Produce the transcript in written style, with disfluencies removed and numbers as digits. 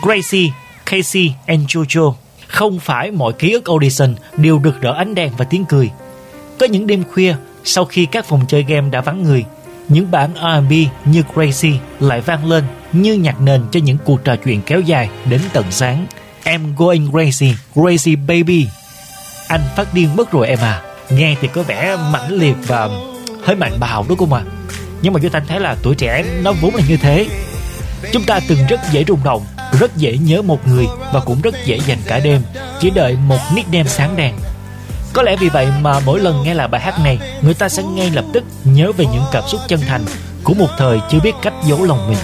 Gracie, Casey and Jojo. Không phải mọi ký ức audition đều rực rỡ ánh đèn và tiếng cười. Có những đêm khuya, sau khi các phòng chơi game đã vắng người, những bản R&B như Gracie lại vang lên như nhạc nền cho những cuộc trò chuyện kéo dài đến tận sáng. I'm going crazy, crazy baby. Anh phát điên mất rồi em à. Nghe thì có vẻ mãnh liệt và hơi mạnh bạo đúng không ạ? Nhưng mà Duy Thanh thấy là tuổi trẻ nó vốn là như thế. Chúng ta từng rất dễ rung động, rất dễ nhớ một người và cũng rất dễ dành cả đêm chỉ đợi một nickname sáng đèn. Có lẽ vì vậy mà mỗi lần nghe lại bài hát này, người ta sẽ ngay lập tức nhớ về những cảm xúc chân thành của một thời chưa biết cách giấu lòng mình.